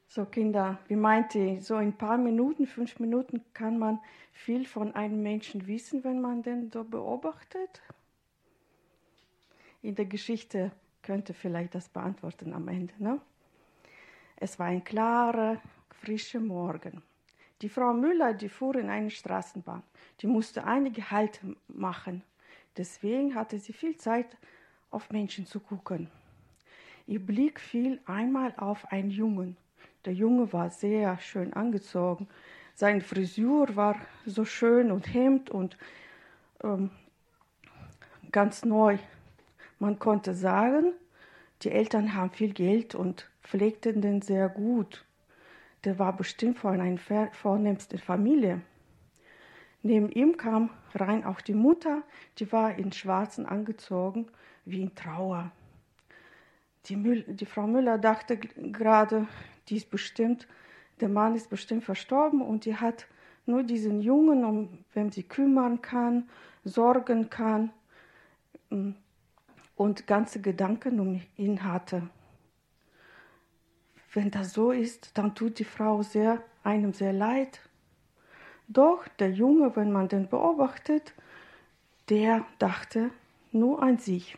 So Kinder, wie meint ihr, so in ein paar Minuten, 5 Minuten kann man viel von einem Menschen wissen, wenn man den so beobachtet? In der Geschichte könnte vielleicht das beantworten am Ende. Ne? Es war ein klarer, frischer Morgen. Die Frau Müller, die fuhr in eine Straßenbahn. Die musste einige Halte machen. Deswegen hatte sie viel Zeit, auf Menschen zu gucken. Ihr Blick fiel einmal auf einen Jungen. Der Junge war sehr schön angezogen. Seine Frisur war so schön und Hemd und ganz neu. Man konnte sagen, die Eltern haben viel Geld und pflegten den sehr gut. Der war bestimmt von einer vornehmsten Familie. Neben ihm kam rein auch die Mutter, die war in Schwarzen angezogen, wie in Trauer. Die Frau Müller dachte gerade, der Mann ist bestimmt verstorben und die hat nur diesen Jungen, um wen sie kümmern kann, sorgen kann und ganze Gedanken um ihn hatte. Wenn das so ist, dann tut die Frau einem sehr leid. Doch der Junge, wenn man den beobachtet, der dachte nur an sich.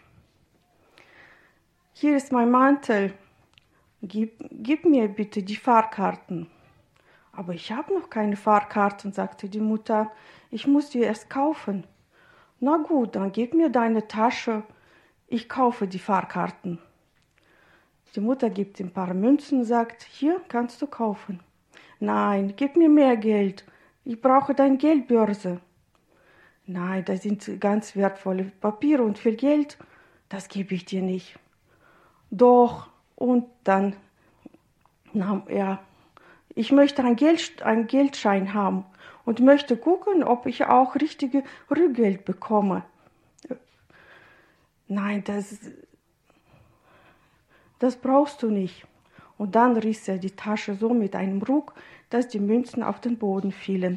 Hier ist mein Mantel, gib mir bitte die Fahrkarten. Aber ich habe noch keine Fahrkarten, sagte die Mutter, ich muss die erst kaufen. Na gut, dann gib mir deine Tasche, ich kaufe die Fahrkarten. Die Mutter gibt ihm ein paar Münzen und sagt, hier kannst du kaufen. Nein, gib mir mehr Geld, ich brauche deine Geldbörse. Nein, das sind ganz wertvolle Papiere und viel Geld, das gebe ich dir nicht. Doch, und dann nahm er, ich möchte einen Geldschein haben und möchte gucken, ob ich auch richtige Rückgeld bekomme. Nein, das brauchst du nicht. Und dann riss er die Tasche so mit einem Ruck, dass die Münzen auf den Boden fielen.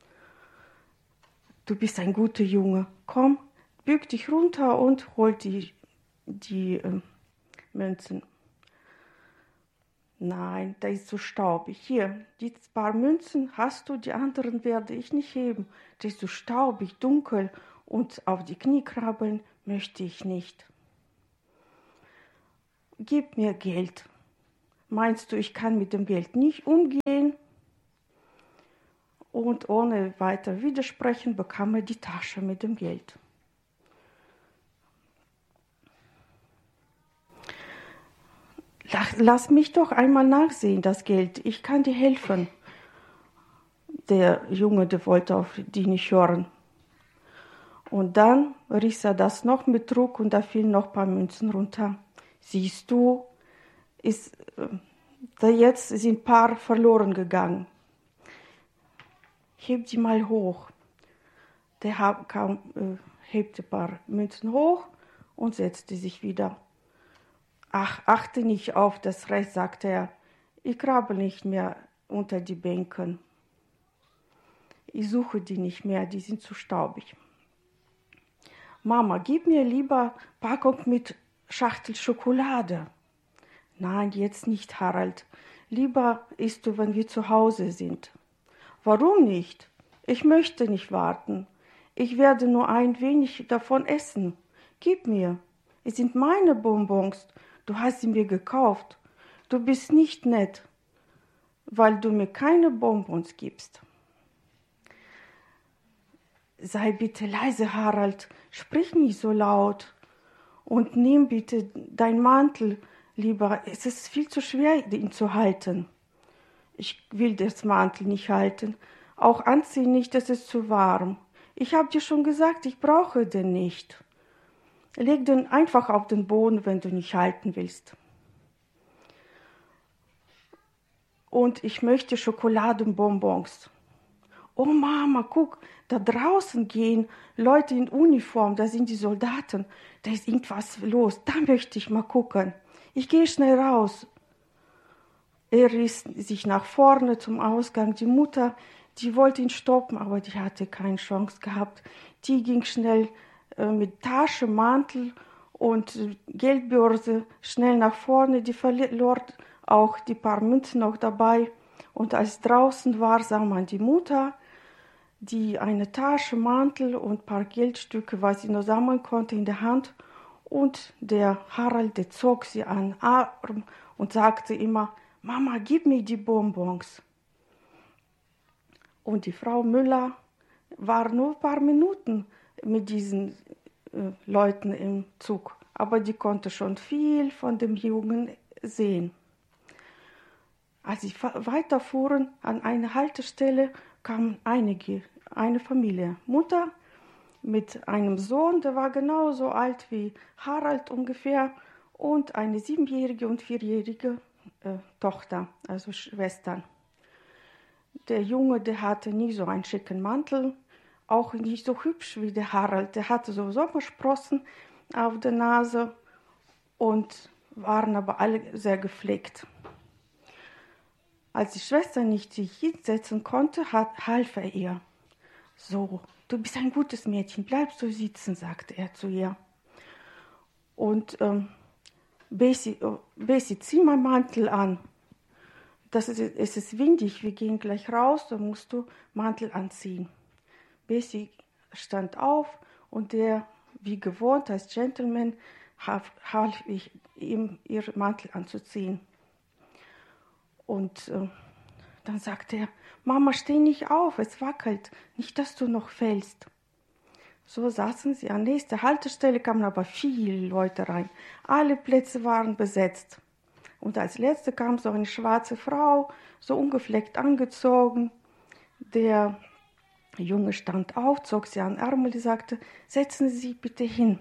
Du bist ein guter Junge. Komm, bück dich runter und hol die Münzen. Nein, da ist so staubig. Hier, die paar Münzen hast du, die anderen werde ich nicht heben. Das ist so staubig, dunkel und auf die Knie krabbeln möchte ich nicht. Gib mir Geld. Meinst du, ich kann mit dem Geld nicht umgehen? Und ohne weiter Widersprechen bekam er die Tasche mit dem Geld. Lass mich doch einmal nachsehen, das Geld. Ich kann dir helfen. Der Junge, der wollte auf die nicht hören. Und dann riss er das noch mit Druck und da fielen noch ein paar Münzen runter. Siehst du, jetzt sind ein paar verloren gegangen. Heb die mal hoch. Der hebte ein paar Münzen hoch und setzte sich wieder. Ach, achte nicht auf das Recht, sagte er. Ich krabbel nicht mehr unter die Bänken. Ich suche die nicht mehr, die sind zu staubig. Mama, gib mir lieber Packung mit Schachtel Schokolade. Nein, jetzt nicht, Harald. Lieber isst du, wenn wir zu Hause sind. Warum nicht? Ich möchte nicht warten. Ich werde nur ein wenig davon essen. Gib mir. Es sind meine Bonbons. Du hast sie mir gekauft. Du bist nicht nett, weil du mir keine Bonbons gibst. Sei bitte leise, Harald. Sprich nicht so laut. Und nimm bitte deinen Mantel, lieber. Es ist viel zu schwer, ihn zu halten. Ich will das Mantel nicht halten. Auch anziehen nicht, es ist zu warm. Ich habe dir schon gesagt, ich brauche den nicht. Leg den einfach auf den Boden, wenn du nicht halten willst. Und ich möchte Schokoladenbonbons. Oh Mama, guck, da draußen gehen Leute in Uniform, da sind die Soldaten. Da ist irgendwas los, da möchte ich mal gucken. Ich gehe schnell raus. Er riss sich nach vorne zum Ausgang. Die Mutter, die wollte ihn stoppen, aber die hatte keine Chance gehabt. Die ging schnell mit Tasche, Mantel und Geldbörse schnell nach vorne. Die verlor auch die paar Münzen noch dabei. Und als draußen war, sah man die Mutter, die eine Tasche, Mantel und ein paar Geldstücke, was sie noch sammeln konnte, in der Hand. Und der Harald, der zog sie an den Arm und sagte immer, Mama, gib mir die Bonbons. Und die Frau Müller war nur ein paar Minuten mit diesen Leuten im Zug, aber die konnte schon viel von dem Jungen sehen. Als sie weiterfuhren, an eine Haltestelle kam eine Familie. Mutter mit einem Sohn, der war genauso alt wie Harald ungefähr, und eine 7-jährige und 4-jährige Tochter, also Schwestern. Der Junge, der hatte nie so einen schicken Mantel, auch nicht so hübsch wie der Harald. Der hatte so Sommersprossen auf der Nase und waren aber alle sehr gepflegt. Als die Schwester nicht sich hinsetzen konnte, half er ihr. So, du bist ein gutes Mädchen, bleib so sitzen, sagte er zu ihr. Und Bessie, zieh mal Mantel an. Es ist windig, wir gehen gleich raus, dann musst du Mantel anziehen. Bessie stand auf und der, wie gewohnt als Gentleman, half ich ihm, ihren Mantel anzuziehen. Und dann sagte er, Mama, steh nicht auf, es wackelt, nicht, dass du noch fällst. So saßen sie. An nächster Haltestelle kamen aber viele Leute rein. Alle Plätze waren besetzt. Und als letzte kam so eine schwarze Frau, so ungefleckt angezogen. Der Junge stand auf, zog sie an den Arm und sagte, setzen Sie sich bitte hin.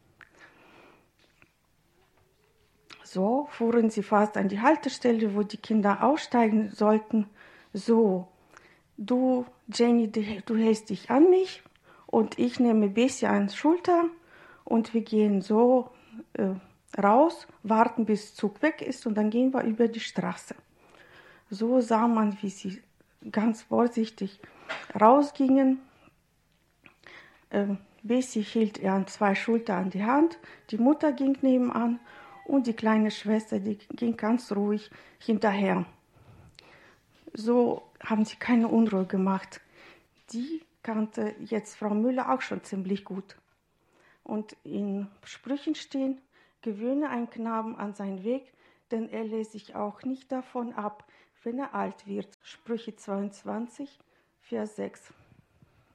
So fuhren sie fast an die Haltestelle, wo die Kinder aussteigen sollten. So, du, Jenny, du hältst dich an mich und ich nehme Bessie an die Schulter und wir gehen so raus, warten bis der Zug weg ist und dann gehen wir über die Straße. So sah man, wie sie ganz vorsichtig rausgingen. Bessie hielt ihr an 2 Schultern an die Hand, die Mutter ging nebenan und die kleine Schwester, die ging ganz ruhig hinterher. So haben sie keine Unruhe gemacht. Die kannte jetzt Frau Müller auch schon ziemlich gut. Und in Sprüchen stehen, gewöhne einen Knaben an seinen Weg, denn er lässt sich auch nicht davon ab, wenn er alt wird. Sprüche 22, Vers 6.